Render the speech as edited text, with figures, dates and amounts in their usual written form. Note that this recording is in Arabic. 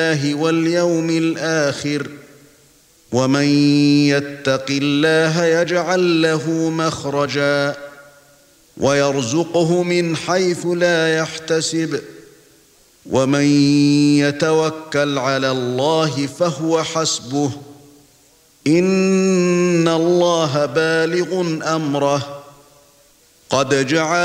واليوم الآخر ومن يتق الله يجعل له مخرجا ويرزقه من حيث لا يحتسب ومن يتوكل على الله فهو حسبه إن الله بالغ أمره قد جعل